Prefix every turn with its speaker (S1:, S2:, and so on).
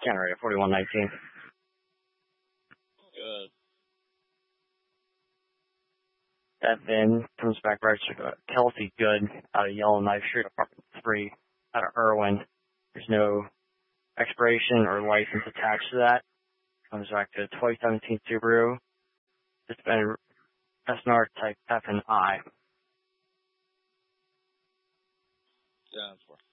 S1: Generator 4119.
S2: Good.
S1: That VIN comes back registered to Kelsey Good out of Yellowknife Street, Apartment 3, out of Irwin. There's no expiration or license attached to that. Comes back to a 2017 Subaru. It's been SNR type F and I.
S2: Yeah, that's fine.